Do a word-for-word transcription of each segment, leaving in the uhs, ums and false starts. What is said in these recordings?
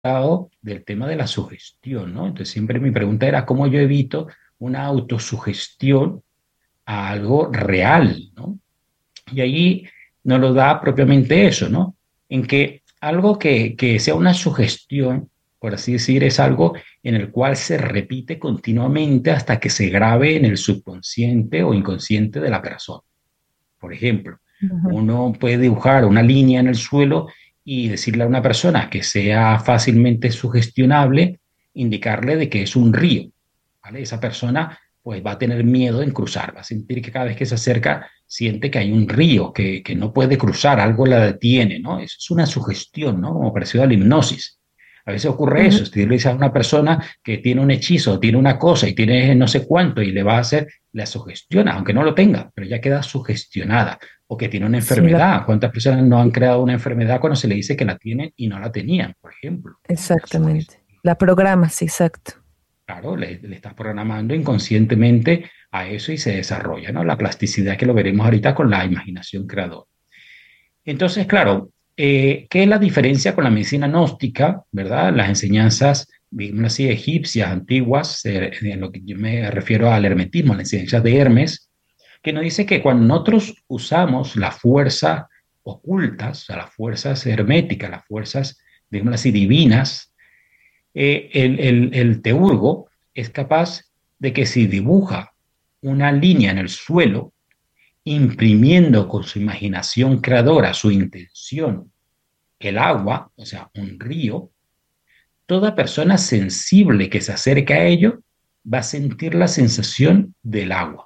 hablado del tema de la sugestión, ¿no? Entonces siempre mi pregunta era cómo yo evito una autosugestión a algo real, ¿no? Y ahí nos lo da propiamente eso, ¿no? En que algo que, que sea una sugestión, por así decir, es algo en el cual se repite continuamente hasta que se grabe en el subconsciente o inconsciente de la persona. Por ejemplo, Ujú. uno puede dibujar una línea en el suelo y decirle a una persona que sea fácilmente sugestionable, indicarle de que es un río, ¿vale? Esa persona pues va a tener miedo en cruzar, va a sentir que cada vez que se acerca siente que hay un río, que, que no puede cruzar, algo la detiene, ¿no? Eso es una sugestión, ¿no? Como parecido a la hipnosis. A veces ocurre Ujú. eso, si le dices a una persona que tiene un hechizo, tiene una cosa y tiene no sé cuánto y le va a hacer, la sugestiona, aunque no lo tenga, pero ya queda sugestionada. O que tiene una Sí, la, enfermedad. ¿Cuántas personas no han creado una enfermedad cuando se le dice que la tienen y no la tenían, por ejemplo? La exactamente. sugestión. La programas, exacto. Claro, le, le estás programando inconscientemente a eso y se desarrolla, ¿no? La plasticidad que lo veremos ahorita con la imaginación creadora. Entonces, claro, eh, ¿qué es la diferencia con la medicina gnóstica, verdad? Las enseñanzas, digamos así, egipcias, antiguas, eh, en lo que yo me refiero al hermetismo, las enseñanzas de Hermes, que nos dice que cuando nosotros usamos las fuerzas ocultas, o sea, las fuerzas herméticas, las fuerzas, digamos así, divinas, eh, el, el, el teurgo es capaz de que si dibuja una línea en el suelo, imprimiendo con su imaginación creadora, su intención, el agua, o sea, un río, toda persona sensible que se acerque a ello va a sentir la sensación del agua.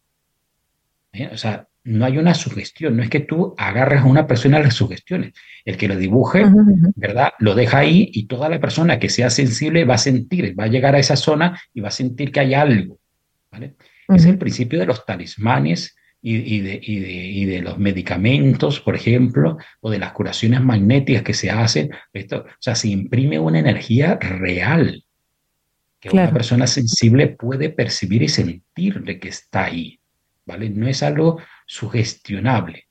¿Eh? O sea, no hay una sugestión, no es que tú agarres a una persona a las sugestiones. El que lo dibuje, Ujú, ujú. ¿verdad? Lo deja ahí y toda la persona que sea sensible va a sentir, va a llegar a esa zona y va a sentir que hay algo, ¿vale? Ese es el Ujú. principio de los talismanes y, y, de, y, de, y de los medicamentos, por ejemplo, o de las curaciones magnéticas que se hacen. Esto, o sea, se imprime una energía real que una Claro. persona sensible puede percibir y sentir de que está ahí, ¿vale? No es algo sugestionable,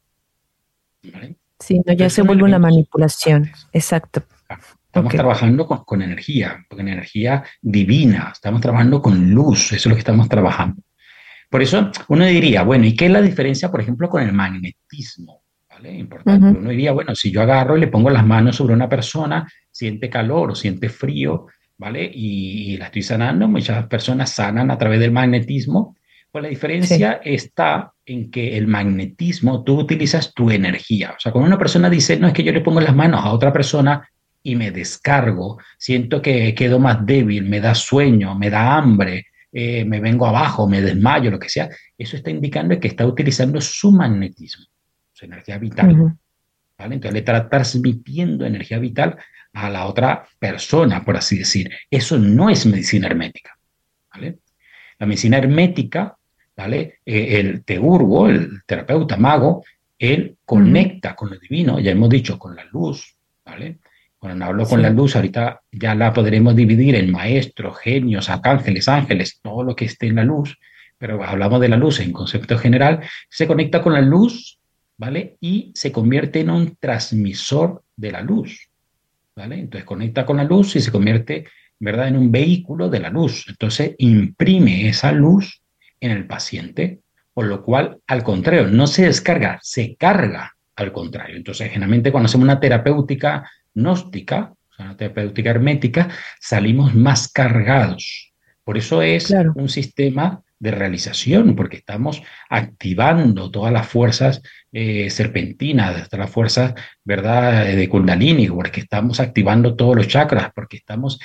¿vale? Sí, no, ya Entonces se son vuelve una elementos manipulación. importantes. Exacto. Estamos Ok. trabajando con, con energía, con energía divina, estamos trabajando con luz, eso es lo que estamos trabajando. Por eso uno diría, bueno, ¿y qué es la diferencia, por ejemplo, con el magnetismo? ¿Vale? Importante. Ujú. Uno diría, bueno, si yo agarro y le pongo las manos sobre una persona, siente calor o siente frío, ¿vale? Y, y la estoy sanando, muchas personas sanan a través del magnetismo. Pues la Sí. diferencia está en que el magnetismo, tú utilizas tu energía. O sea, cuando una persona dice, no, es que yo le pongo las manos a otra persona y me descargo, siento que quedo más débil, me da sueño, me da hambre, eh, me vengo abajo, me desmayo, lo que sea, eso está indicando que está utilizando su magnetismo, su energía vital, Ujú. ¿vale? Entonces le está transmitiendo energía vital a la otra persona, por así decir. Eso no es medicina hermética, ¿vale? La medicina hermética, ¿vale? Eh, el teurgo, el terapeuta mago, él Ujú. conecta con lo divino, ya hemos dicho, con la luz, ¿vale? Cuando hablo con la Sí. luz, ahorita ya la podremos dividir en maestros, genios, arcángeles, ángeles, todo lo que esté en la luz, pero hablamos de la luz en concepto general, se conecta con la luz, ¿vale? Y se convierte en un transmisor de la luz, ¿vale? Entonces conecta con la luz y se convierte, ¿verdad?, en un vehículo de la luz. Entonces imprime esa luz en el paciente, por lo cual, al contrario, no se descarga, se carga al contrario. Entonces, generalmente cuando hacemos una terapéutica gnóstica, o sea, una terapéutica hermética, salimos más cargados. Por eso es Claro. un sistema de realización, porque estamos activando todas las fuerzas eh, serpentinas, todas las fuerzas, ¿verdad?, de Kundalini, porque estamos activando todos los chakras, porque estamos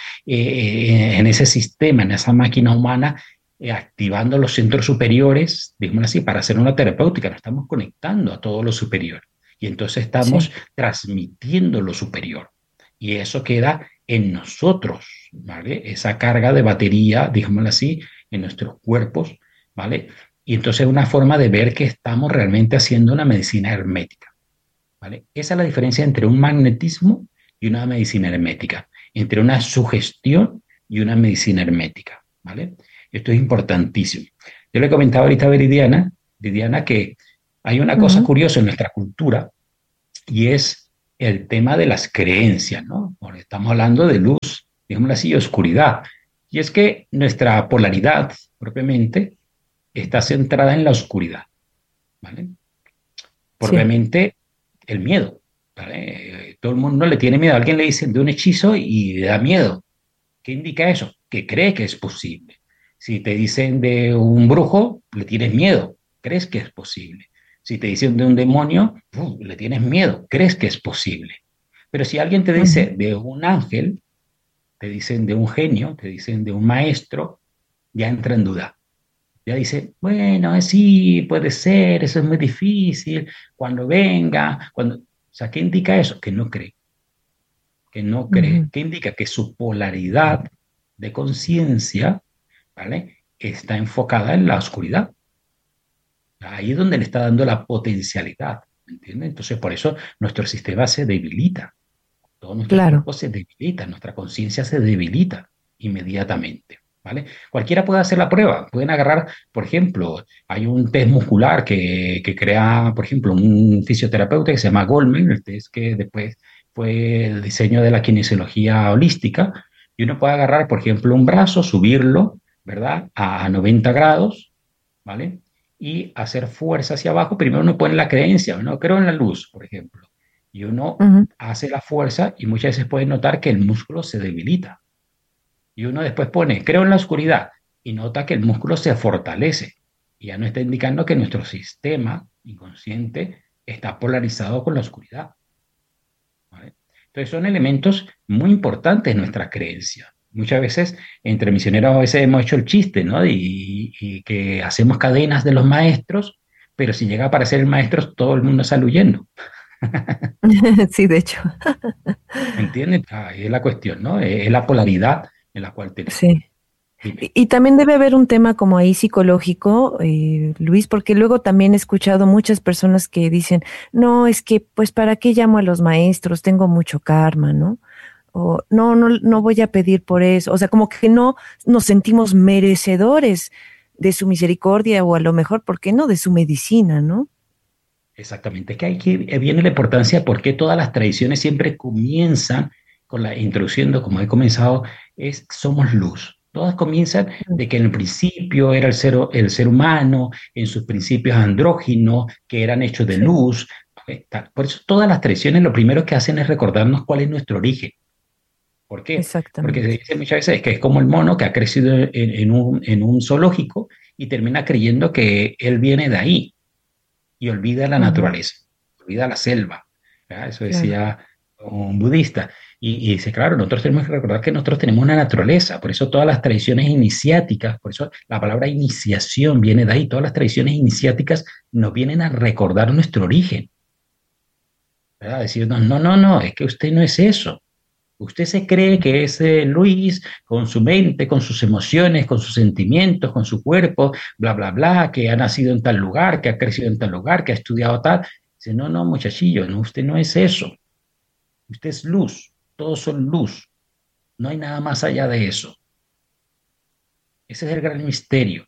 eh, en ese sistema, en esa máquina humana, eh, activando los centros superiores, digamos así, para hacer una terapéutica, nos estamos conectando a todo lo superior. Y entonces estamos Sí. transmitiendo lo superior. Y eso queda en nosotros, ¿vale? Esa carga de batería, digámoslo así, en nuestros cuerpos, ¿vale? Y entonces es una forma de ver que estamos realmente haciendo una medicina hermética. ¿Vale? Esa es la diferencia entre un magnetismo y una medicina hermética, entre una sugestión y una medicina hermética. ¿Vale? Esto es importantísimo. Yo le comentaba ahorita a Veridiana, Veridiana, que hay una cosa Ujú. curiosa en nuestra cultura y es el tema de las creencias, ¿no? Porque estamos hablando de luz, digámoslo así, y oscuridad. Y es que nuestra polaridad, propiamente, está centrada en la oscuridad, ¿vale? Sí. Propiamente el miedo, ¿vale? Todo el mundo le tiene miedo. A alguien le dicen de un hechizo y le da miedo. ¿Qué indica eso? Que cree que es posible. Si te dicen de un brujo, le tienes miedo, crees que es posible. Si te dicen de un demonio, uf, le tienes miedo, crees que es posible. Pero si alguien te Ujú. dice de un ángel, te dicen de un genio, te dicen de un maestro, ya entra en duda. Ya dice, bueno, sí, puede ser, eso es muy difícil, cuando venga, cuando... O sea, ¿qué indica eso? Que no cree, que no cree. Ujú. ¿Qué indica? Que su polaridad de conciencia, ¿vale? Está enfocada en la oscuridad. Ahí es donde le está dando la potencialidad, ¿entiendes? Entonces, por eso nuestro sistema se debilita, todo nuestro Claro. cuerpo se debilita, nuestra conciencia se debilita inmediatamente, ¿vale? Cualquiera puede hacer la prueba, pueden agarrar, por ejemplo, hay un test muscular que, que crea, por ejemplo, un fisioterapeuta que se llama Goldman, el test que después fue el diseño de la kinesiología holística, y uno puede agarrar, por ejemplo, un brazo, subirlo, ¿verdad? A noventa grados, ¿vale? Y hacer fuerza hacia abajo. Primero uno pone la creencia, no creo en la luz, por ejemplo, y uno Ujú. hace la fuerza y muchas veces puede notar que el músculo se debilita. Y uno después pone, creo en la oscuridad, y nota que el músculo se fortalece. Y ya no está indicando que nuestro sistema inconsciente está polarizado con la oscuridad, ¿vale? Entonces son elementos muy importantes en nuestra creencia. Muchas veces entre misioneros a veces hemos hecho el chiste, ¿no? Y, y que hacemos cadenas de los maestros, pero si llega a aparecer el maestro, todo el mundo sale huyendo. Sí, de hecho. ¿Entiendes? Ahí es la cuestión, ¿no? Es la polaridad en la cual tenemos. Sí. Dime. Y, y también debe haber un tema como ahí psicológico, eh, Luis, porque luego también he escuchado muchas personas que dicen, no, es que, pues, ¿para qué llamo a los maestros? Tengo mucho karma, ¿no? O no, no, no voy a pedir por eso. O sea, como que no nos sentimos merecedores de su misericordia o a lo mejor, ¿por qué no? De su medicina, ¿no? Exactamente, es que aquí viene la importancia de por qué todas las tradiciones siempre comienzan con la introduciendo, como he comenzado, es somos luz. Todas comienzan Mm. de que en el principio era el ser, el ser humano, en sus principios andróginos, que eran hechos de Sí, luz. Por eso todas las tradiciones lo primero que hacen es recordarnos cuál es nuestro origen. ¿Por qué? Porque se exactamente. dice muchas veces que es como el mono que ha crecido en, en un, en un zoológico y termina creyendo que él viene de ahí y olvida la Ujú. naturaleza, olvida la selva. ¿Verdad? Eso Claro. decía un budista. Y, y dice, claro, nosotros tenemos que recordar que nosotros tenemos una naturaleza, por eso todas las tradiciones iniciáticas, por eso la palabra iniciación viene de ahí, todas las tradiciones iniciáticas nos vienen a recordar nuestro origen, ¿verdad? Decirnos, no, no, no, es que usted no es eso. Usted se cree que es eh, Luis con su mente, con sus emociones, con sus sentimientos, con su cuerpo, bla, bla, bla, que ha nacido en tal lugar, que ha crecido en tal lugar, que ha estudiado tal. Dice, no, no, muchachillo, no, usted no es eso. Usted es luz. Todos son luz. No hay nada más allá de eso. Ese es el gran misterio.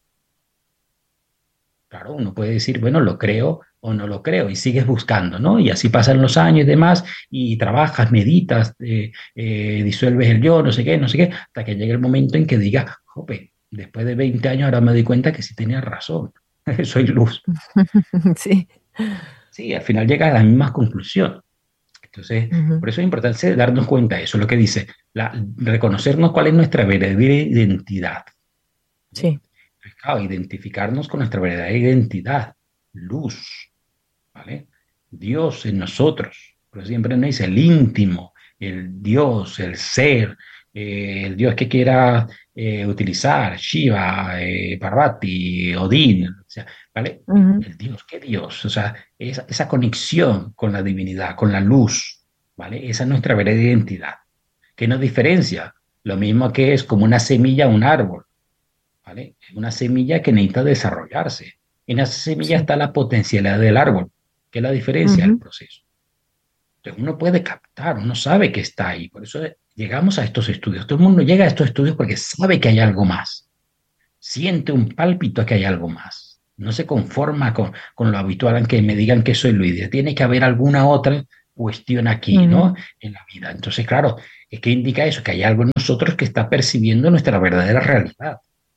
Claro, uno puede decir, bueno, lo creo o no lo creo, y sigues buscando, ¿no? Y así pasan los años y demás, y trabajas, meditas, eh, eh, disuelves el yo, no sé qué, no sé qué, hasta que llega el momento en que digas, jope, después de veinte años ahora me doy cuenta que sí tenía razón, soy luz. Sí. Sí, al final llega a la misma conclusión. Entonces, Ujú. por eso es importante darnos cuenta de eso, lo que dice, la, reconocernos cuál es nuestra verdadera identidad, ¿vale? Sí. Claro, identificarnos con nuestra verdadera identidad, luz, ¿vale? Dios en nosotros. Pero siempre nos dice el íntimo, el Dios, el ser, eh, el Dios que quiera eh, utilizar, Shiva, eh, Parvati, Odín, o sea, ¿vale? El, Ujú. el Dios, ¿qué Dios? O sea, esa, esa conexión con la divinidad, con la luz, ¿vale? Esa es nuestra verdadera identidad. ¿Qué nos diferencia? Lo mismo que es como una semilla, un árbol, ¿vale? Es una semilla que necesita desarrollarse. En esa semilla Sí. está la potencialidad del árbol. ¿Qué es la diferencia del Ujú. proceso? Entonces uno puede captar, uno sabe que está ahí. Por eso llegamos a estos estudios. Todo el mundo llega a estos estudios porque sabe que hay algo más. Siente un pálpito que hay algo más. No se conforma con, con lo habitual en que me digan que soy Luis. Tiene que haber alguna otra. cuestión aquí, Ujú. ¿no? En la vida. Entonces, claro, es que indica eso, que hay algo en nosotros que está percibiendo nuestra verdadera realidad.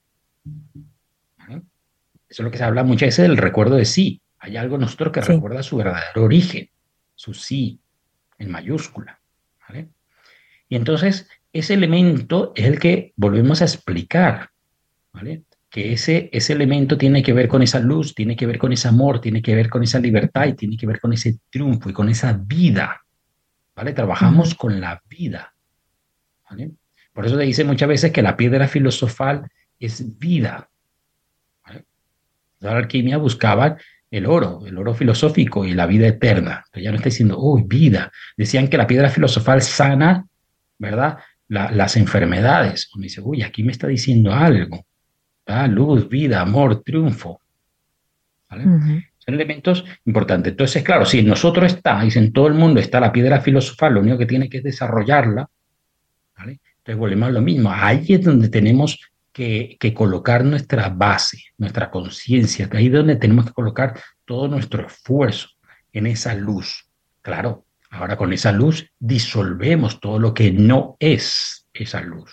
¿Vale? Eso es lo que se habla muchas veces del recuerdo de sí. Hay algo en nosotros que Sí. recuerda su verdadero origen, su sí, en mayúscula. ¿Vale? Y entonces, ese elemento es el que volvemos a explicar, ¿vale? Que ese, ese elemento tiene que ver con esa luz, tiene que ver con ese amor, tiene que ver con esa libertad y tiene que ver con ese triunfo y con esa vida, ¿vale? Trabajamos Ujú. con la vida, ¿vale? Por eso se dice muchas veces que la piedra filosofal es vida, ¿vale? La alquimia buscaban el oro, el oro filosófico y la vida eterna. Pero ya no está diciendo, uy, vida. Decían que la piedra filosofal sana, ¿verdad? La- las enfermedades. Uno dice, uy, aquí me está diciendo algo. ¿Verdad? Luz, vida, amor, triunfo. ¿Vale? Ujú. Son elementos importantes. Entonces, claro, si en nosotros está, y si en todo el mundo está la piedra filosofal, lo único que tiene que es desarrollarla, ¿vale? Entonces volvemos a lo mismo. Ahí es donde tenemos que, que colocar nuestra base, nuestra conciencia. Ahí es donde tenemos que colocar todo nuestro esfuerzo en esa luz. Claro, ahora con esa luz disolvemos todo lo que no es esa luz.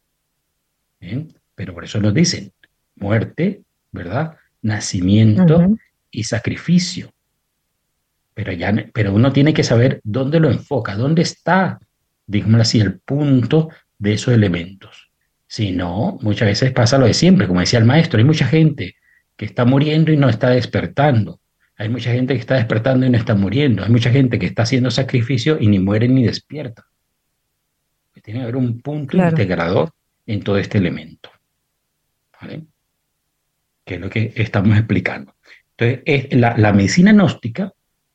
¿Bien? Pero por eso nos dicen muerte, ¿verdad? Nacimiento Ujú. y sacrificio. Pero, ya, pero uno tiene que saber dónde lo enfoca, dónde está, digámoslo así, el punto de esos elementos. Si no, muchas veces pasa lo de siempre, como decía el maestro, hay mucha gente que está muriendo y no está despertando. Hay mucha gente que está despertando y no está muriendo. Hay mucha gente que está haciendo sacrificio y ni muere ni despierta. Tiene que haber un punto Claro. integrador en todo este elemento, ¿vale? Que es lo que estamos explicando. Entonces, es, la, la medicina gnóstica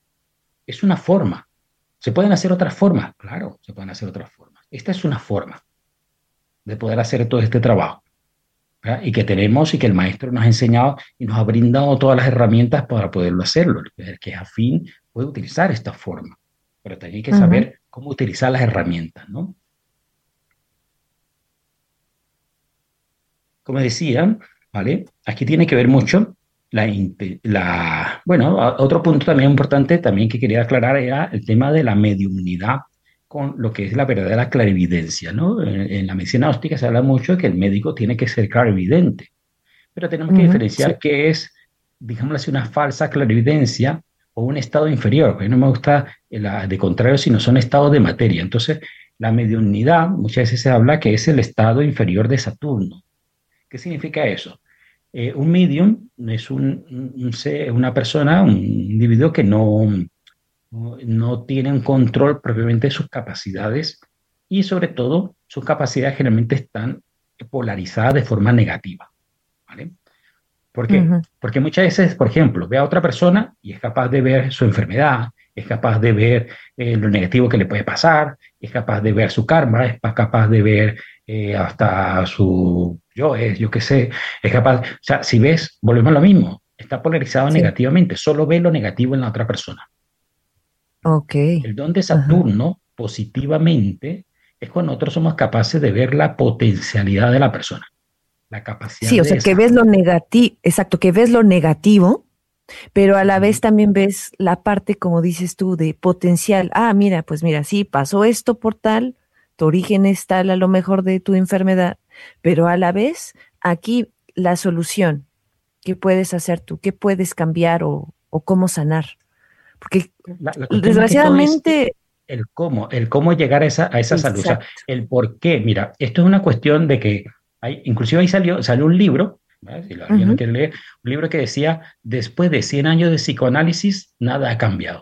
es una forma. ¿Se pueden hacer otras formas? Claro, se pueden hacer otras formas. Esta es una forma de poder hacer todo este trabajo, ¿verdad? Y que tenemos y que el maestro nos ha enseñado y nos ha brindado todas las herramientas para poderlo hacerlo. El que es afín puede utilizar esta forma, pero también hay que Ujú. saber cómo utilizar las herramientas, ¿no? Como decía, ¿vale? Aquí tiene que ver mucho la, la, bueno, otro punto también importante también que quería aclarar era el tema de la mediumnidad con lo que es la verdadera clarividencia, ¿no? En, en la medicina óptica se habla mucho de que el médico tiene que ser clarividente, pero tenemos que Ujú. Sí. diferenciar qué es, digámoslo así, una falsa clarividencia o un estado inferior, porque no me gusta la, de contrario, sino son estados de materia. Entonces, la mediunidad muchas veces se habla que es el estado inferior de Saturno. ¿Qué significa eso? Eh, un medium es un, un, un, una persona, un individuo que no, no, no tiene un control propiamente de sus capacidades y sobre todo sus capacidades generalmente están polarizadas de forma negativa. ¿Vale? ¿Por qué? Ujú. Porque muchas veces, por ejemplo, ve a otra persona y es capaz de ver su enfermedad, es capaz de ver eh, lo negativo que le puede pasar, es capaz de ver su karma, es capaz de ver eh, hasta su yo, es, yo qué sé, es capaz, o sea, si ves, volvemos a lo mismo, está polarizado Sí. negativamente, solo ve lo negativo en la otra persona. Ok. El don de Ajá. Saturno, positivamente, es cuando nosotros somos capaces de ver la potencialidad de la persona, la capacidad Sí, o de sea, que ves desarrollo. lo negativo, exacto, que ves lo negativo, pero a la vez Ujú. también ves la parte, como dices tú, de potencial. Ah, mira, pues mira, sí, pasó esto por tal, tu origen es tal a lo mejor de tu enfermedad, pero a la vez aquí la solución, ¿qué puedes hacer tú? ¿Qué puedes cambiar o, o cómo sanar? Porque La, la cuestión más que todo es desgraciadamente, el cómo, el cómo llegar a esa, a esa salud, o sea, exacto. el por qué. Mira, esto es una cuestión de que hay, inclusive ahí salió, salió un libro, ¿verdad? Si alguien lo Ujú. quiere leer, un libro que decía, después de cien años de psicoanálisis, nada ha cambiado.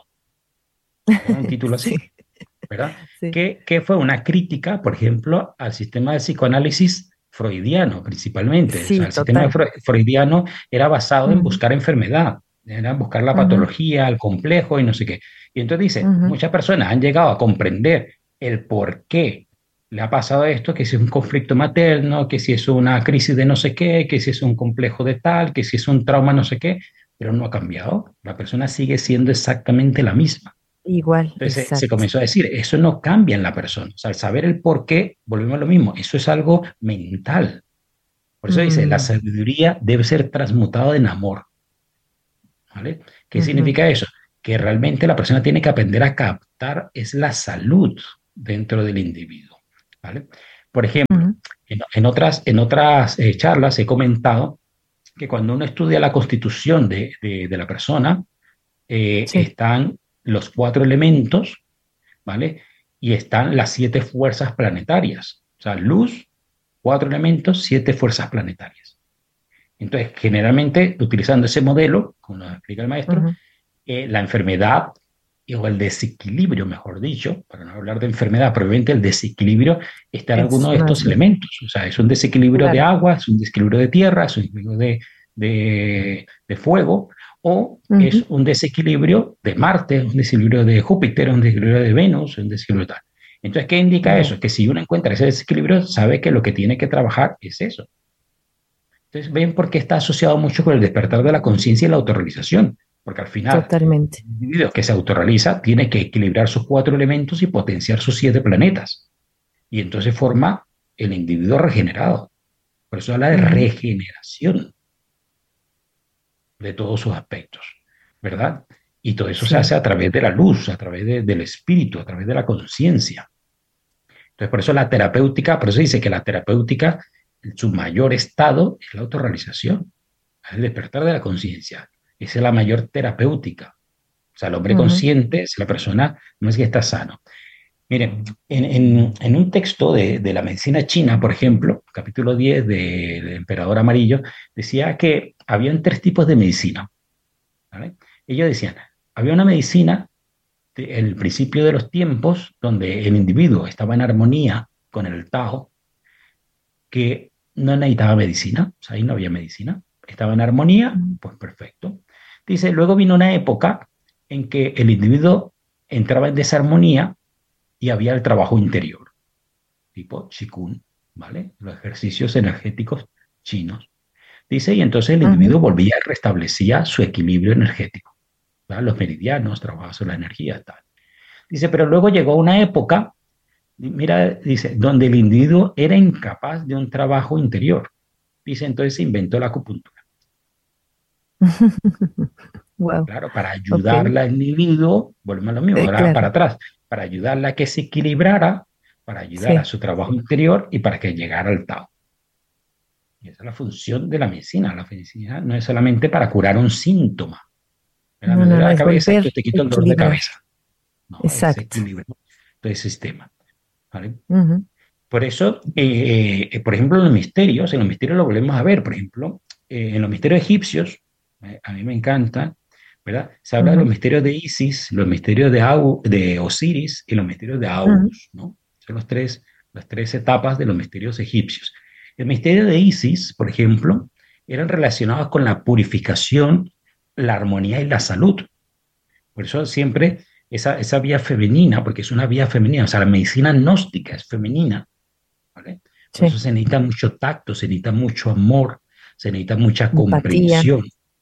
Era un título así, Sí, ¿verdad? sí. Que, que fue una crítica, por ejemplo, al sistema de psicoanálisis freudiano, principalmente. O sea, Sí, el sistema de total. Fre- freudiano era basado en Ujú. buscar enfermedad, era buscar la Ujú. patología, el complejo y no sé qué. Y entonces dice, Ujú. muchas personas han llegado a comprender el por qué le ha pasado esto, que si es un conflicto materno, que si es una crisis de no sé qué, que si es un complejo de tal, que si es un trauma no sé qué, pero no ha cambiado. La persona sigue siendo exactamente la misma. Igual, Entonces se, se exacto. comenzó a decir, eso no cambia en la persona. O sea, el saber el por qué, volvemos a lo mismo, eso es algo mental. Por eso dice, la Mm. sabiduría debe ser transmutada en amor. ¿Vale? ¿Qué Ujú. significa eso? Que realmente la persona tiene que aprender a captar bienestar es la salud dentro del individuo, ¿vale? Por ejemplo, Ujú. en, en otras, en otras eh, charlas he comentado que cuando uno estudia la constitución de, de, de la persona, eh, Sí. están los cuatro elementos, ¿vale? Y están las siete fuerzas planetarias. O sea, luz, cuatro elementos, siete fuerzas planetarias. Entonces, generalmente, utilizando ese modelo, como nos explica el maestro, Ujú. eh, la enfermedad o el desequilibrio, mejor dicho, para no hablar de enfermedad, probablemente el desequilibrio está en Es alguno de más estos bien. elementos. O sea, es un desequilibrio de Claro. agua, es un desequilibrio de tierra, es un desequilibrio de, de, de fuego, o es Ujú. un desequilibrio de Marte, un desequilibrio de Júpiter, un desequilibrio de Venus, un desequilibrio tal. Entonces, ¿qué indica Ya. eso? Que si uno encuentra ese desequilibrio, sabe que lo que tiene que trabajar es eso. Entonces, ven por qué está asociado mucho con el despertar de la conciencia y la autorrealización, porque al final, Totalmente. el individuo que se autorrealiza tiene que equilibrar sus cuatro elementos y potenciar sus siete planetas. Y entonces forma el individuo regenerado. Por eso habla de Ujú. regeneración de todos sus aspectos, ¿verdad? Y todo eso se Sí. hace a través de la luz, a través de, del espíritu, a través de la conciencia. Entonces, por eso la terapéutica, por eso dice que la terapéutica, su mayor estado es la autorrealización, es el despertar de la conciencia. Esa es la mayor terapéutica. O sea, el hombre Ujú. consciente es la persona, no es que está sano. Miren, en, en, en un texto de, de, la medicina china, por ejemplo, capítulo diez del de Emperador Amarillo, decía que habían tres tipos de medicina, ¿vale? Ellos decían, había una medicina en el principio de los tiempos donde el individuo estaba en armonía con el Tao, que no necesitaba medicina, o sea, ahí no había medicina, estaba en armonía, Ujú. pues perfecto. Dice, luego vino una época en que el individuo entraba en desarmonía y había el trabajo interior, tipo Qigong, ¿vale? Los ejercicios energéticos chinos. Dice, y entonces el Ujú. individuo volvía y restablecía su equilibrio energético, ¿verdad? Los meridianos, trabajaba sobre la energía, tal. Dice, pero luego llegó una época, mira, dice, donde el individuo era incapaz de un trabajo interior. Dice, entonces se inventó la acupuntura. Wow. Claro, para Ok. ayudarla al individuo, volvemos a lo mismo, Eh, ahora para claro. atrás, para ayudarla a que se equilibrara, para ayudar a Sí. su trabajo interior y para que llegara al Tao. Y esa es la función de la medicina. La medicina no es solamente para curar un síntoma. Me No, duele no, no, la es cabeza, volver yo te a quito el dolor de equilibrar. cabeza. No, es Exacto. equilibrio todo el sistema. ¿Vale? Ujú. Por eso, eh, eh, por ejemplo, en los misterios, en los misterios lo volvemos a ver. Por ejemplo, eh, en los misterios egipcios, eh, a mí me encanta, ¿verdad? Se habla de los Ujú. misterios de Isis, los misterios de, Au- de Osiris y los misterios de Ujú. Horus, ¿no? Son los tres, las tres etapas de los misterios egipcios. El misterio de Isis, por ejemplo, eran relacionados con la purificación, la armonía y la salud. Por eso siempre esa, esa vía femenina, porque es una vía femenina, o sea, la medicina gnóstica es femenina, ¿vale? Por eso Sí. se necesita mucho tacto, se necesita mucho amor, se necesita mucha Empatía. comprensión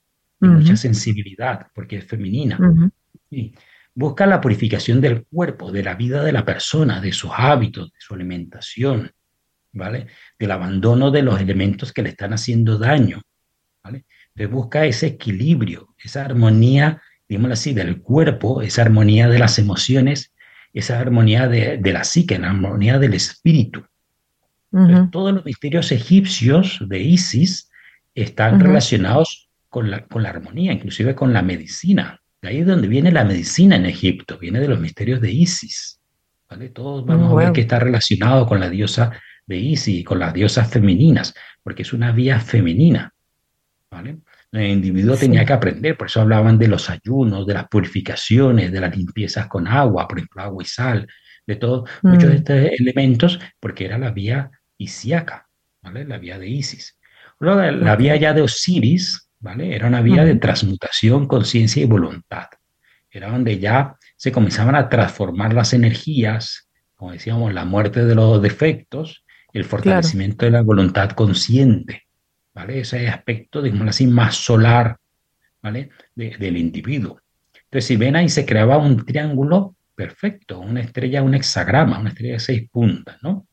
y mucha Ujú. sensibilidad, porque es femenina. Ujú. ¿Sí? Busca la purificación del cuerpo, de la vida de la persona, de sus hábitos, de su alimentación, ¿vale? Del abandono de los elementos que le están haciendo daño, ¿vale? Entonces busca ese equilibrio, esa armonía, digámoslo así, del cuerpo, esa armonía de las emociones, esa armonía de, de la psique, la armonía del espíritu. Entonces, Ujú. todos los misterios egipcios de Isis están Ujú. relacionados con la, con la armonía, inclusive con la medicina. De ahí es donde viene la medicina en Egipto, viene de los misterios de Isis. ¿Vale? Todos vamos a ver que Wow. está relacionado con la diosa de Isis, con las diosas femeninas, porque es una vía femenina. ¿Vale? El individuo tenía Sí. que aprender, por eso hablaban de los ayunos, de las purificaciones, de las limpiezas con agua, por ejemplo, agua y sal, de todos, muchos de Mm. estos elementos, porque era la vía isíaca, ¿vale? La vía de Isis. Luego, la Ok. vía ya de Osiris, ¿vale? Era una vía de Ujú. transmutación, conciencia y voluntad. Era donde ya se comenzaban a transformar las energías, como decíamos, la muerte de los defectos, el Claro. fortalecimiento de la voluntad consciente. ¿Vale? Ese aspecto, digamos así, más solar, ¿vale? De- del individuo. Entonces, si ven ahí, se creaba un triángulo perfecto, una estrella, un hexagrama, una estrella de seis puntas, ¿no?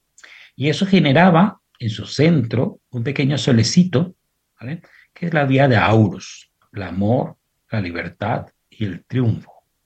Y eso generaba en su centro un pequeño solecito, ¿vale? Que es la vía de Aurus, el amor, la libertad y el triunfo.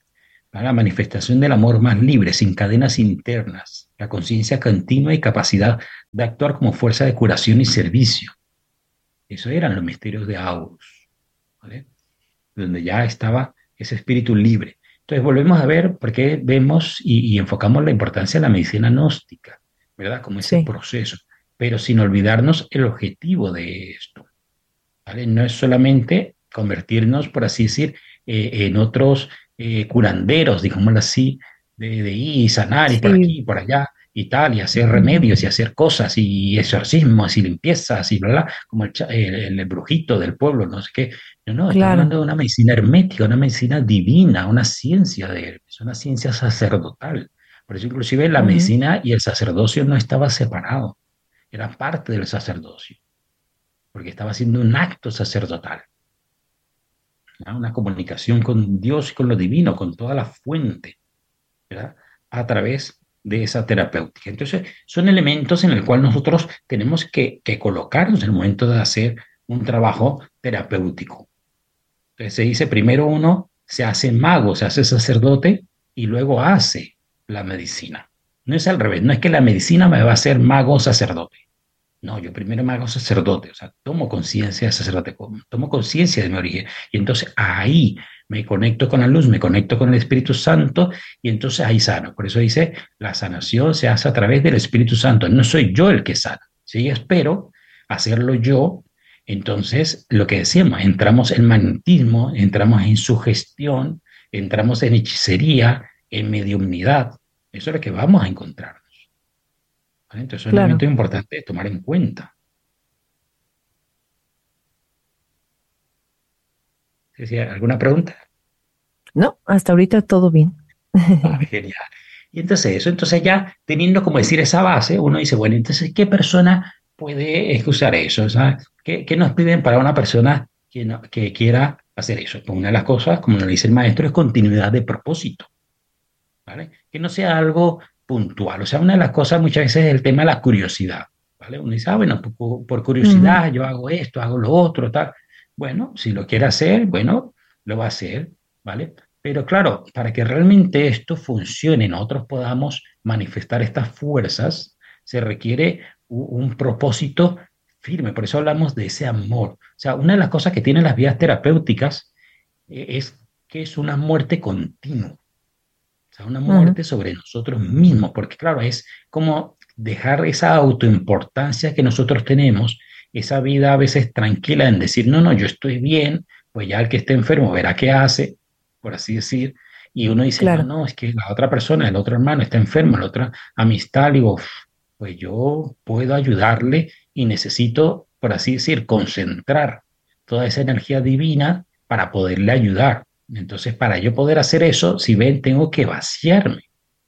La manifestación del amor más libre, sin cadenas internas, la conciencia continua y capacidad de actuar como fuerza de curación y servicio. Eso eran los misterios de Aurus, ¿vale? Donde ya estaba ese espíritu libre. Entonces volvemos a ver por qué vemos y, y enfocamos la importancia de la medicina gnóstica, ¿verdad? Como ese Sí. proceso, pero sin olvidarnos el objetivo de esto, ¿vale? No es solamente convertirnos, por así decir, eh, en otros eh, curanderos, digámoslo así, de, de ir y sanar y por Sí. aquí y por allá y tal, y hacer Ujú. remedios y hacer cosas y exorcismos y limpiezas y bla, bla, como el, cha- el, el brujito del pueblo, no sé qué. No, no, estamos Claro. hablando de una medicina hermética, una medicina divina, una ciencia de, es una ciencia sacerdotal. Por eso inclusive la Ujú. medicina y el sacerdocio no estaba separado, eran parte del sacerdocio, porque estaba haciendo un acto sacerdotal, ¿no? Una comunicación con Dios y con lo divino, con toda la fuente, ¿verdad? A través de esa terapéutica. Entonces, son elementos en el cual nosotros tenemos que, que colocarnos en el momento de hacer un trabajo terapéutico. Entonces, se dice, primero uno se hace mago, se hace sacerdote y luego hace la medicina. No es al revés, no es que la medicina me va a hacer mago o sacerdote. No, yo primero me hago sacerdote, o sea, tomo conciencia de sacerdote, tomo conciencia de mi origen. Y entonces ahí me conecto con la luz, me conecto con el Espíritu Santo y entonces ahí sano. Por eso dice, la sanación se hace a través del Espíritu Santo. No soy yo el que sana, ¿sí? Espero hacerlo yo. Entonces, lo que decíamos, entramos en magnetismo, entramos en sugestión, entramos en hechicería, en mediumnidad. Eso es lo que vamos a encontrar. ¿Vale? Entonces, son Claro. elementos importantes de tomar en cuenta. ¿Sí, sí, alguna pregunta? No, hasta ahorita todo bien. Ah, genial. Y entonces eso, entonces ya teniendo como decir esa base, uno dice, bueno, entonces, ¿qué persona puede usar eso? O sea, ¿qué, qué nos piden para una persona que, no- que quiera hacer eso? Pues una de las cosas, como lo dice el maestro, es continuidad de propósito, ¿vale? Que no sea algo puntual. O sea, una de las cosas muchas veces es el tema de la curiosidad, ¿vale? Uno dice, ah, bueno, por, por Ujú. curiosidad yo hago esto, hago lo otro, tal. Bueno, si lo quiere hacer, bueno, lo va a hacer, ¿vale? Pero claro, para que realmente esto funcione, nosotros podamos manifestar estas fuerzas, se requiere u- un propósito firme. Por eso hablamos de ese amor. O sea, una de las cosas que tienen las vías terapéuticas eh, es que es una muerte continua. O sea, una Ujú. muerte sobre nosotros mismos, porque claro, es como dejar esa autoimportancia que nosotros tenemos, esa vida a veces tranquila en decir, no, no, yo estoy bien, pues ya el que esté enfermo verá qué hace, por así decir, y uno dice, no, Claro. no, es que la otra persona, el otro hermano está enfermo, la otra amistad, digo, "Uf, pues yo puedo ayudarle y necesito, por así decir, concentrar toda esa energía divina para poderle ayudar. Entonces, para yo poder hacer eso, si ven, tengo que vaciarme,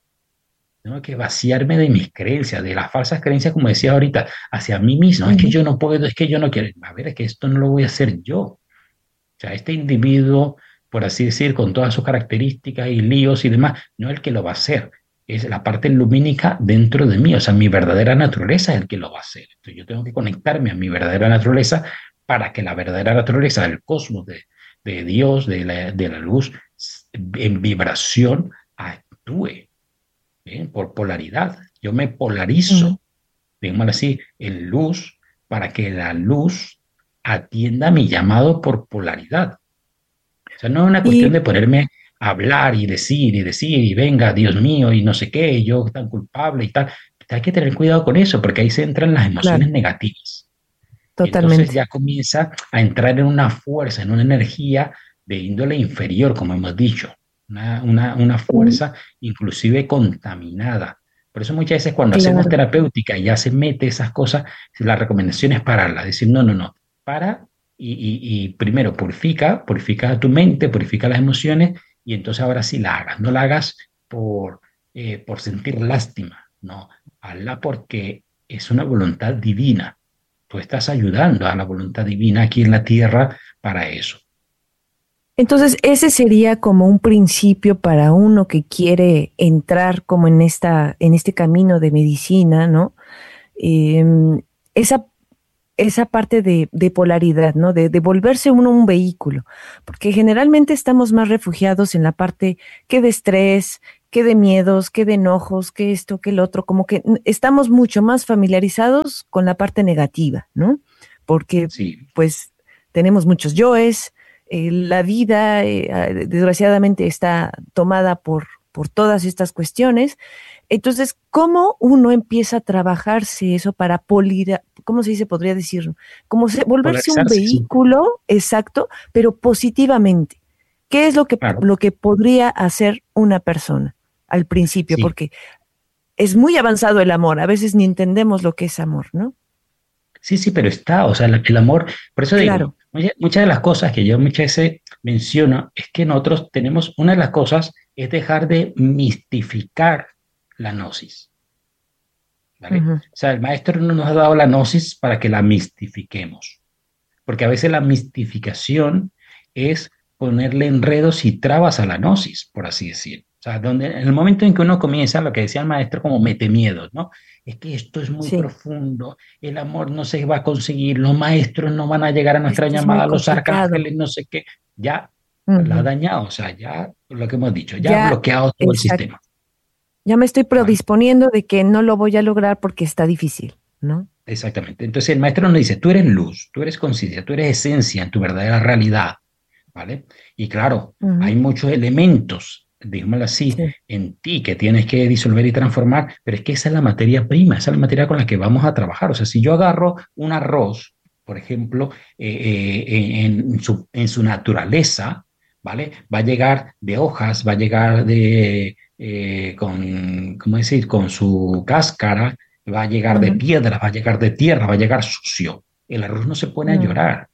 tengo que vaciarme de mis creencias, de las falsas creencias, como decía ahorita, hacia mí mismo. Es que Ujú. yo no puedo, es que yo no quiero. A ver, es que esto no lo voy a hacer yo. O sea, este individuo, por así decir, con todas sus características y líos y demás, no es el que lo va a hacer. Es la parte lumínica dentro de mí, o sea, mi verdadera naturaleza es el que lo va a hacer. Entonces, yo tengo que conectarme a mi verdadera naturaleza para que la verdadera naturaleza del cosmos, de, de Dios, de la, de la luz, en vibración, actúe, ¿bien? Por polaridad. Yo me Ujú. polarizo, digámoslo así, en luz para que la luz atienda mi llamado por polaridad. O sea, no es una cuestión Y de ponerme a hablar y decir y decir y venga, Dios mío, y no sé qué, y yo tan culpable y tal. Hay que tener cuidado con eso, porque ahí se entran las claro, emociones negativas. Y entonces totalmente. ya comienza a entrar en una fuerza, en una energía de índole inferior, como hemos dicho, una, una, una Mm. fuerza inclusive contaminada. Por eso muchas veces cuando hacemos Claro. terapéutica y ya se mete esas cosas, la recomendación es pararla, decir, no, no, no, para y, y, y primero purifica, purifica tu mente, purifica las emociones y entonces ahora sí la hagas. No la hagas por, eh, por sentir lástima, no, hazla porque es una voluntad divina. Tú estás ayudando a la voluntad divina aquí en la tierra para eso. Entonces, ese sería como un principio para uno que quiere entrar como en esta, en este camino de medicina, ¿no? Em, esa esa parte de, de polaridad, ¿no? De, de volverse uno un vehículo, porque generalmente estamos más refugiados en la parte que de estrés, que de miedos, que de enojos, que esto, que el otro, como que n- estamos mucho más familiarizados con la parte negativa, ¿no? Porque Sí, pues tenemos muchos yoes, eh, la vida eh, ah, desgraciadamente está tomada por, por todas estas cuestiones. Entonces, ¿cómo uno empieza a trabajarse eso para polir, ¿cómo se dice? Podría decir, como se- volverse un polarizarse, sí, vehículo exacto, pero positivamente. ¿Qué es lo que, claro, lo que podría hacer una persona al principio? sí. Porque es muy avanzado el amor, a veces ni entendemos lo que es amor, ¿no? Sí, sí, pero está, o sea, el, el amor, por eso digo, Claro. mucha- muchas de las cosas que yo muchas veces menciono es que nosotros tenemos, una de las cosas es dejar de mistificar la gnosis, ¿vale? Ujú. O sea, el maestro no nos ha dado la gnosis para que la mistifiquemos, porque a veces la mistificación es ponerle enredos y trabas a la gnosis, por así decir. O sea, donde, en el momento en que uno comienza, lo que decía el maestro, como mete miedos, ¿no? Es que esto es muy Sí, profundo, el amor no se va a conseguir, los maestros no van a llegar a nuestra esto es muy llamada, los complicado. arcángeles, no sé qué. Ya la ha Ujú. dañado, o sea, ya lo que hemos dicho, ya ha Ya, bloqueado todo el exacto. sistema, Ya me estoy ¿vale? predisponiendo de que no lo voy a lograr porque está difícil, ¿no? Exactamente. Entonces el maestro nos dice, tú eres luz, tú eres conciencia, tú eres esencia en tu verdadera realidad, ¿vale? Y claro, hay Ujú. muchos elementos, digámoslo así, Sí. en ti que tienes que disolver y transformar, pero es que esa es la materia prima, esa es la materia con la que vamos a trabajar. O sea, si yo agarro un arroz, por ejemplo, eh, eh, en, su, en su naturaleza, ¿vale? Va a llegar de hojas, va a llegar de, eh, con, ¿cómo decir? Con su cáscara, va a llegar de Ujú. piedra, va a llegar de tierra, va a llegar sucio. El arroz no se pone a Mm, llorar.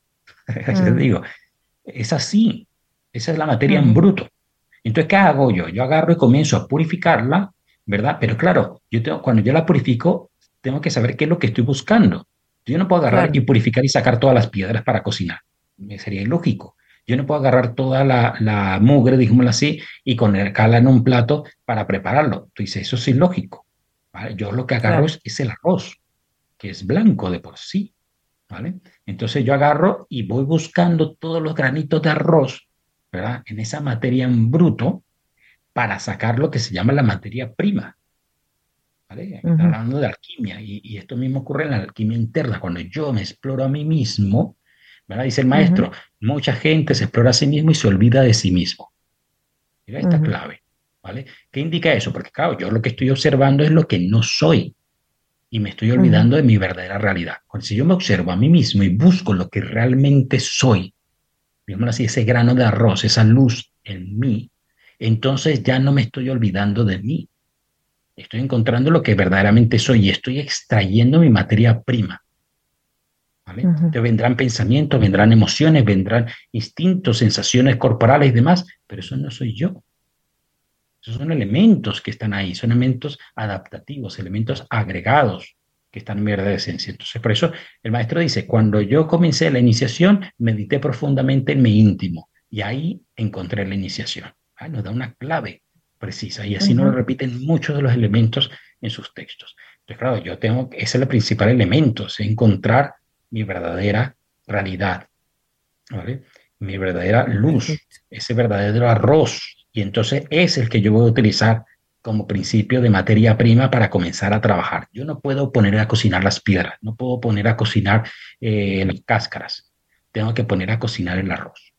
Les mm, digo, es así. Esa es la materia en ujú. bruto. Entonces, ¿qué hago yo? Yo agarro y comienzo a purificarla, ¿verdad? Pero claro, yo tengo, cuando yo la purifico, tengo que saber qué es lo que estoy buscando. Yo no puedo agarrar y Claro, purificar y sacar todas las piedras para cocinar. Me sería ilógico. Yo no puedo agarrar toda la, la mugre, digámoslo así, y colocarla en un plato para prepararlo. Tú dices, eso es ilógico, ¿vale? Yo lo que agarro claro. es, es el arroz, que es blanco de por sí, ¿vale? Entonces yo agarro y voy buscando todos los granitos de arroz, ¿verdad? En esa materia en bruto para sacar lo que se llama la materia prima, ¿vale? Aquí está Ujú. hablando de alquimia y, y esto mismo ocurre en la alquimia interna, cuando yo me exploro a mí mismo, ¿verdad? Dice el Ujú. maestro, mucha gente se explora a sí mismo y se olvida de sí mismo. Mira esta Ujú. clave, ¿vale? ¿Qué indica eso? Porque claro, yo lo que estoy observando es lo que no soy y me estoy Ujú. olvidando de mi verdadera realidad. Cuando si yo me observo a mí mismo y busco lo que realmente soy, digámoslo así, ese grano de arroz, esa luz en mí, entonces ya no me estoy olvidando de mí. Estoy encontrando lo que verdaderamente soy y estoy extrayendo mi materia prima, ¿vale? Ujú. Entonces vendrán pensamientos, vendrán emociones, vendrán instintos, sensaciones corporales y demás, pero eso no soy yo. Esos son elementos que están ahí, son elementos adaptativos, elementos agregados que están en mi verdadera esencia. Entonces, por eso el maestro dice, cuando yo comencé la iniciación, medité profundamente en mi íntimo y ahí encontré la iniciación. Ah, nos da una clave precisa y así nos lo Ujú. repiten muchos de los elementos en sus textos. Entonces, claro, yo tengo, ese es el principal elemento, es encontrar mi verdadera realidad, ¿vale? Mi verdadera luz, Perfecto. ese verdadero arroz. Y entonces es el que yo voy a utilizar como principio de materia prima para comenzar a trabajar. Yo no puedo poner a cocinar las piedras, no puedo poner a cocinar eh, las cáscaras, tengo que poner a cocinar el arroz.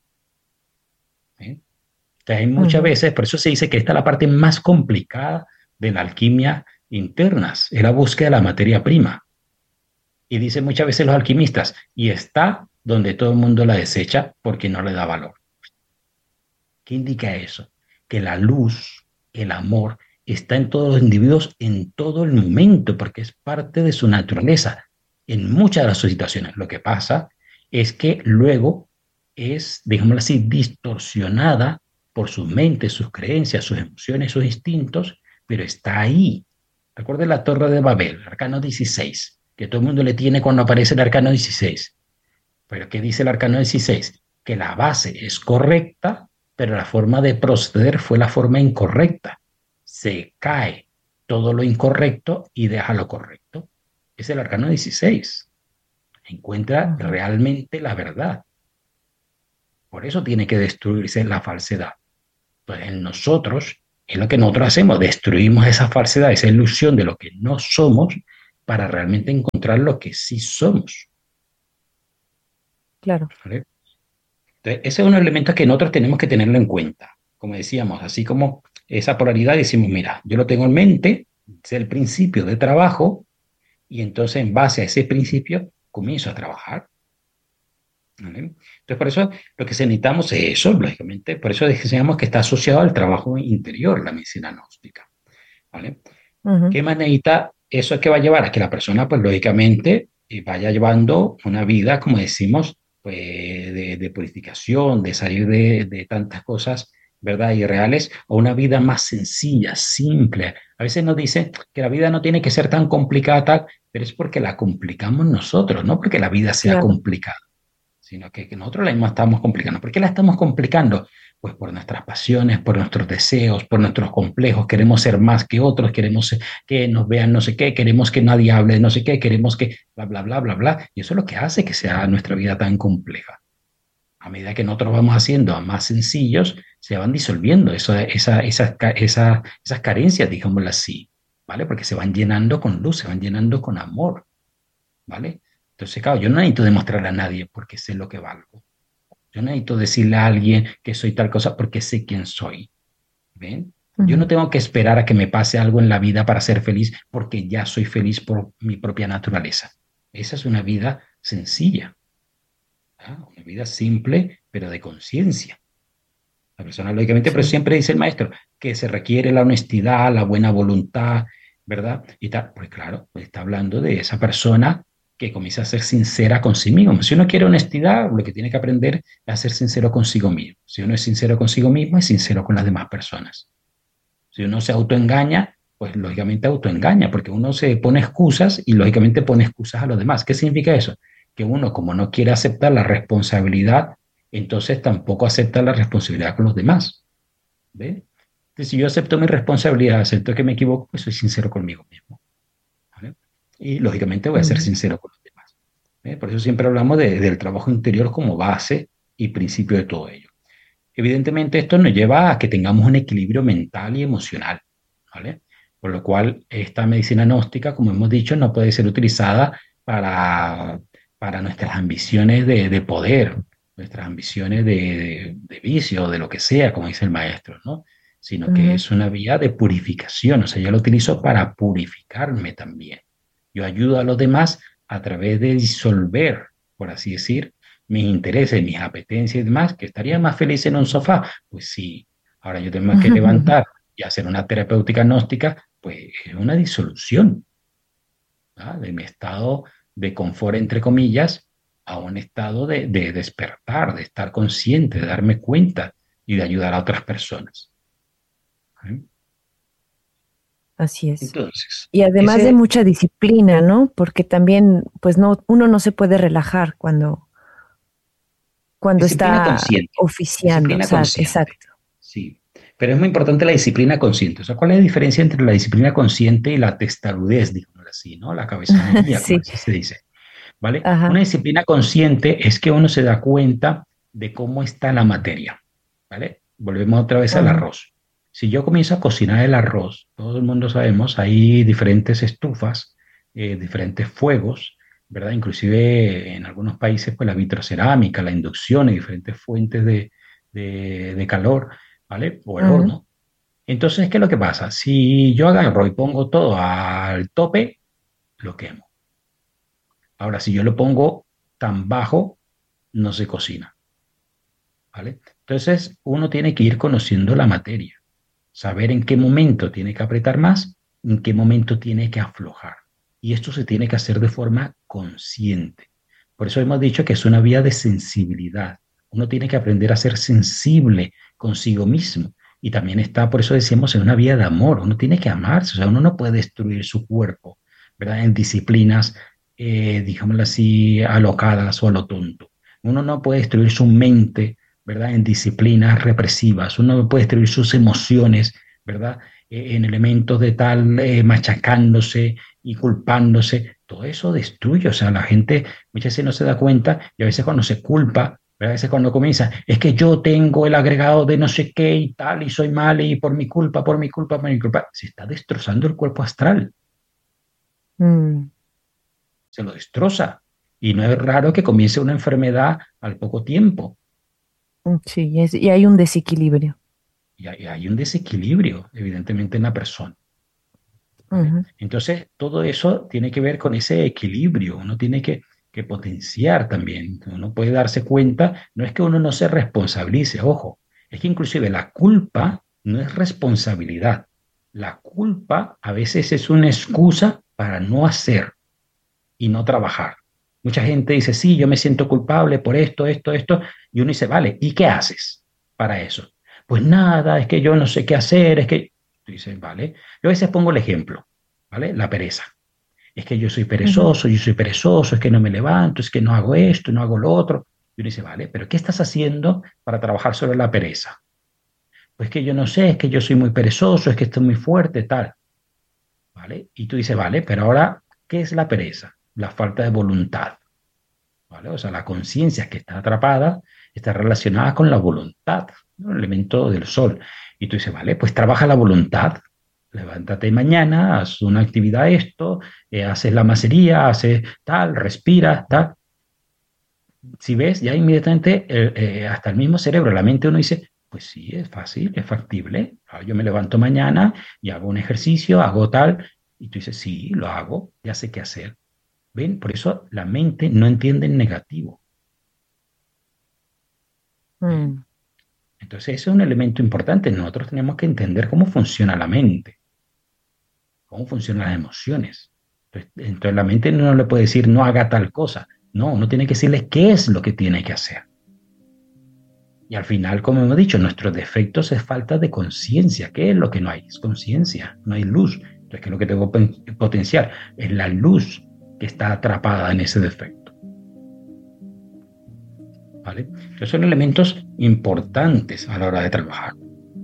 ¿Eh? Entonces hay muchas Ujú. veces, por eso se dice que esta es la parte más complicada de la alquimia internas, es la búsqueda de la materia prima. Y dicen muchas veces los alquimistas, y está donde todo el mundo la desecha porque no le da valor. ¿Qué indica eso? Que la luz, el amor, está en todos los individuos en todo el momento, porque es parte de su naturaleza en muchas de las situaciones. Lo que pasa es que luego es, digámoslo así, distorsionada por su mente, sus creencias, sus emociones, sus instintos, pero está ahí. Recuerden la Torre de Babel, el Arcano dieciséis, que todo el mundo le tiene cuando aparece el Arcano dieciséis. Pero ¿qué dice el Arcano dieciséis? Que la base es correcta, pero la forma de proceder fue la forma incorrecta. Se cae todo lo incorrecto y deja lo correcto. Es el Arcano dieciséis. encuentra Ujú. realmente la verdad. Por eso tiene que destruirse la falsedad. Entonces, en nosotros, es lo que nosotros hacemos, destruimos esa falsedad, esa ilusión de lo que no somos para realmente encontrar lo que sí somos. Claro. ¿Vale? Entonces, ese es un elemento que nosotros tenemos que tenerlo en cuenta. Como decíamos, así como esa polaridad, decimos, mira, yo lo tengo en mente, es el principio de trabajo, y entonces en base a ese principio comienzo a trabajar. ¿Vale? Entonces, por eso lo que necesitamos es eso, lógicamente, por eso decíamos que está asociado al trabajo interior, la medicina gnóstica. ¿Vale? Ujú. ¿Qué más necesita? Eso es que va a llevar a que la persona, pues lógicamente, eh, vaya llevando una vida, como decimos, pues de, de purificación, de salir de, de tantas cosas, ¿verdad? Irreales, a una vida más sencilla, simple. A veces nos dicen que la vida no tiene que ser tan complicada, tal, pero es porque la complicamos nosotros, no porque la vida sea Claro. complicada, sino que, que nosotros la misma estamos complicando. ¿Por qué la estamos complicando? Pues por nuestras pasiones, por nuestros deseos, por nuestros complejos. Queremos ser más que otros, queremos que nos vean no sé qué, queremos que nadie hable de no sé qué, queremos que bla, bla, bla, bla, bla. Y eso es lo que hace que sea nuestra vida tan compleja. A medida que nosotros vamos haciendo más sencillos, se van disolviendo eso, esa, esa, esa, esas carencias, digámoslo así, ¿vale? Porque se van llenando con luz, se van llenando con amor, ¿vale? Entonces, claro, yo no necesito demostrarle a nadie porque sé lo que valgo. Yo no necesito decirle a alguien que soy tal cosa porque sé quién soy. ¿Ven? Yo no Ujú. tengo que esperar a que me pase algo en la vida para ser feliz porque ya soy feliz por mi propia naturaleza. Esa es una vida sencilla, ¿ah? Una vida simple, pero de conciencia. La persona, lógicamente, pero Sí. siempre dice el maestro que se requiere la honestidad, la buena voluntad, ¿verdad? Y tal, pues claro, pues está hablando de esa persona que comienza a ser sincera con sí mismo. Si uno quiere honestidad, lo que tiene que aprender es a ser sincero consigo mismo. Si uno es sincero consigo mismo, es sincero con las demás personas. Si uno se autoengaña, pues lógicamente autoengaña, porque uno se pone excusas y lógicamente pone excusas a los demás. ¿Qué significa eso? Que uno, como no quiere aceptar la responsabilidad, entonces tampoco acepta la responsabilidad con los demás. ¿Ve? Entonces, si yo acepto mi responsabilidad, acepto que me equivoco, pues soy sincero conmigo mismo. ¿Vale? Y lógicamente voy a ser Ujú. sincero con los demás. ¿Ve? Por eso siempre hablamos de, del trabajo interior como base y principio de todo ello. Evidentemente, esto nos lleva a que tengamos un equilibrio mental y emocional, ¿vale? Por lo cual, esta medicina gnóstica, como hemos dicho, no puede ser utilizada para, para nuestras ambiciones de, de poder, nuestras ambiciones de, de, de vicio, de lo que sea, como dice el maestro, ¿no? Sino que Ujú. es una vía de purificación, o sea, yo lo utilizo para purificarme también. Yo ayudo a los demás a través de disolver, por así decir, mis intereses, mis apetencias y demás, que estaría más feliz en un sofá. Pues sí, ahora yo tengo que levantar y hacer una terapéutica gnóstica, pues es una disolución, ¿ah? De mi estado de confort, entre comillas, a un estado de, de despertar, de estar consciente, de darme cuenta y de ayudar a otras personas. ¿Sí? Así es. Entonces, Y además de ese mucha disciplina, ¿no? Porque también, pues no, uno no se puede relajar cuando, cuando disciplina está consciente, oficiando. O disciplina sea, consciente, exacto. sí. Pero es muy importante la disciplina consciente. O sea, ¿cuál es la diferencia entre la disciplina consciente y la testarudez, digámoslo así, ¿no? La cabezonería, como Sí. así se dice, ¿vale? Una Ajá. disciplina consciente es que uno se da cuenta de cómo está la materia, ¿vale? Volvemos otra vez al Ujú. arroz. Si yo comienzo a cocinar el arroz, todo el mundo sabemos, hay diferentes estufas, eh, diferentes fuegos, ¿verdad? Inclusive en algunos países, pues la vitrocerámica, la inducción y diferentes fuentes de, de, de calor, ¿vale? O el Ujú. horno. Entonces, ¿qué es lo que pasa? Si yo agarro y pongo todo al tope, lo quemo. Ahora, si yo lo pongo tan bajo, no se cocina, ¿vale? Entonces, uno tiene que ir conociendo la materia, saber en qué momento tiene que apretar más, en qué momento tiene que aflojar. Y esto se tiene que hacer de forma consciente. Por eso hemos dicho que es una vía de sensibilidad. Uno tiene que aprender a ser sensible consigo mismo. Y también está, por eso decíamos, en una vía de amor. Uno tiene que amarse, o sea, uno no puede destruir su cuerpo, ¿verdad? En disciplinas, eh, digámoslo así, alocadas o a lo tonto. Uno no puede destruir su mente, ¿verdad? En disciplinas represivas. Uno no puede destruir sus emociones, ¿verdad? eh, en elementos de tal, eh, machacándose y culpándose. Todo eso destruye, o sea, la gente muchas veces no se da cuenta y a veces cuando se culpa, pero a veces cuando comienza, es que yo tengo el agregado de no sé qué y tal, y soy mal, y por mi culpa, por mi culpa, por mi culpa, se está destrozando el cuerpo astral, Mm, se lo destroza. Y no es raro que comience una enfermedad al poco tiempo. mm, sí, es- y hay un desequilibrio. Y hay, hay un desequilibrio, evidentemente, en la persona. ¿Vale? Ujú, Entonces, todo eso tiene que ver con ese equilibrio. Uno tiene que, que potenciar también. Uno puede darse cuenta, no es que uno no se responsabilice, ojo, es que inclusive la culpa no es responsabilidad. La culpa a veces es una excusa para no hacer y no trabajar. Mucha gente dice, sí, yo me siento culpable por esto, esto, esto, y uno dice, vale, ¿y qué haces para eso? Pues nada, es que yo no sé qué hacer, es que, tú dices, vale, yo a veces pongo el ejemplo, ¿vale? La pereza. Es que yo soy ujú. perezoso, yo soy perezoso, es que no me levanto, es que no hago esto, no hago lo otro. Y uno dice, vale, pero ¿qué estás haciendo para trabajar sobre la pereza? Pues que yo no sé, es que yo soy muy perezoso, es que estoy muy fuerte, tal, ¿vale? Y tú dices, vale, pero ahora, ¿qué es la pereza? La falta de voluntad. ¿Vale? O sea, la conciencia que está atrapada está relacionada con la voluntad, ¿no? El elemento del sol. Y tú dices, vale, pues trabaja la voluntad. Levántate mañana, haz una actividad esto, eh, haces la macería, haces tal, respiras, tal. Si ves, ya inmediatamente eh, eh, hasta el mismo cerebro, la mente uno dice, pues sí, es fácil, es factible. Ah, yo me levanto mañana y hago un ejercicio, hago tal, y tú dices, sí, lo hago, ya sé qué hacer. ¿Ven? Por eso la mente no entiende en negativo. ¿Ven? Mm. Entonces, ese es un elemento importante. Nosotros tenemos que entender cómo funciona la mente, cómo funcionan las emociones. Entonces, entonces, la mente no le puede decir no haga tal cosa. No, uno tiene que decirle qué es lo que tiene que hacer. Y al final, como hemos dicho, nuestros defectos es falta de conciencia. ¿Qué es lo que no hay? Es conciencia, no hay luz. Entonces, ¿qué es lo que tengo que potenciar? Es la luz que está atrapada en ese defecto. ¿Vale? Entonces, son elementos importantes a la hora de trabajar.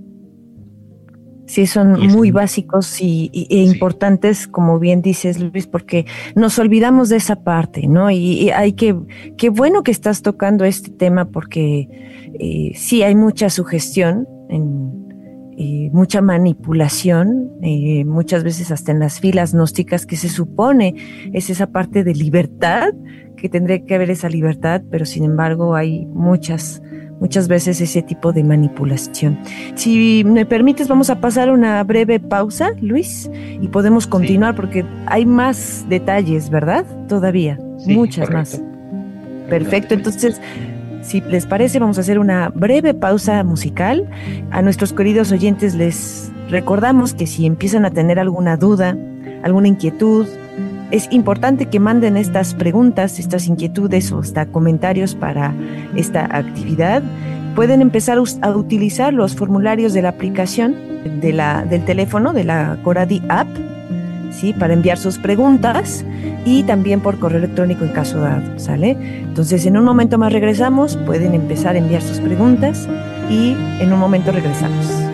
Sí, son Y es, muy básicos y, y- e sí, importantes, como bien dices, Luis, porque nos olvidamos de esa parte, ¿no? Y, y hay que, qué bueno que estás tocando este tema porque eh, sí hay mucha sugestión, en, eh, mucha manipulación, eh, muchas veces hasta en las filas gnósticas que se supone es esa parte de libertad, que tendría que haber esa libertad, pero sin embargo hay muchas, muchas veces ese tipo de manipulación. Si me permites, vamos a pasar una breve pausa, Luis, y podemos sí, continuar porque hay más detalles, ¿verdad? Todavía, sí, muchas más. correcto. Adelante, Perfecto, Felipe. entonces, si les parece, vamos a hacer una breve pausa musical. A nuestros queridos oyentes les recordamos que si empiezan a tener alguna duda, alguna inquietud, es importante que manden estas preguntas, estas inquietudes o hasta comentarios para esta actividad. Pueden empezar a utilizar los formularios de la aplicación de la, del teléfono, de la Coradi App, ¿sí? Para enviar sus preguntas y también por correo electrónico en caso dado, ¿sale? Entonces, en un momento más regresamos, pueden empezar a enviar sus preguntas y en un momento regresamos.